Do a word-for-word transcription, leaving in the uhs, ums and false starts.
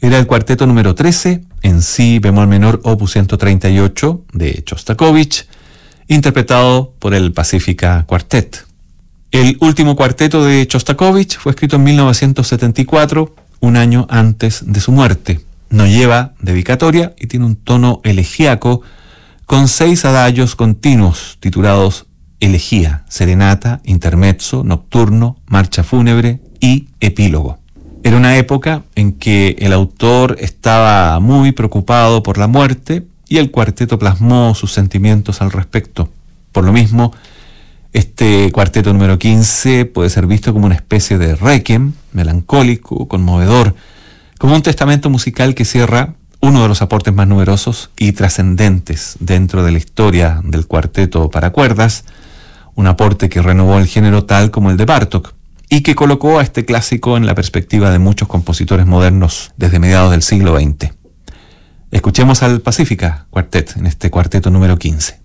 Era el cuarteto número trece, en si bemol menor opus ciento treinta y ocho, de Chostakovich, interpretado por el Pacifica Quartet. El último cuarteto de Chostakovich fue escrito en mil novecientos setenta y cuatro, un año antes de su muerte. No lleva dedicatoria y tiene un tono elegíaco con seis adagios continuos titulados Elegía, Serenata, Intermezzo, Nocturno, Marcha Fúnebre y Epílogo. Era una época en que el autor estaba muy preocupado por la muerte y el cuarteto plasmó sus sentimientos al respecto. Por lo mismo, este cuarteto número quince puede ser visto como una especie de requiem, melancólico, conmovedor, como un testamento musical que cierra uno de los aportes más numerosos y trascendentes dentro de la historia del cuarteto para cuerdas, un aporte que renovó el género tal como el de Bartók y que colocó a este clásico en la perspectiva de muchos compositores modernos desde mediados del siglo veinte. Escuchemos al Pacifica Quartet en este cuarteto número quince.